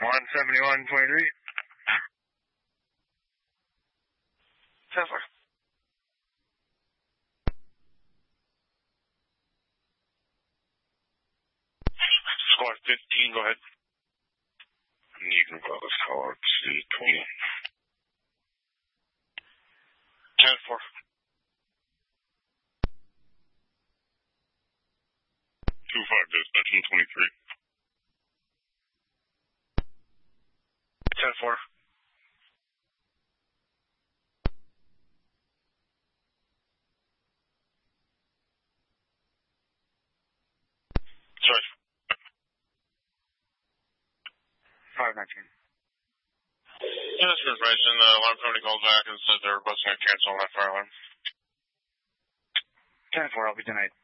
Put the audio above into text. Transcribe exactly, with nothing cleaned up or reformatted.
one seventy-one twenty-three. ten four. Squad fifteen, go ahead. You can call this call out to twenty. ten four. two five, dispatch in twenty-three. ten four. Sorry. five nineteen. Yeah, that's for information. Uh, alarm company called back and said they were busting a cancel on that fire alarm. ten four, I'll be tonight.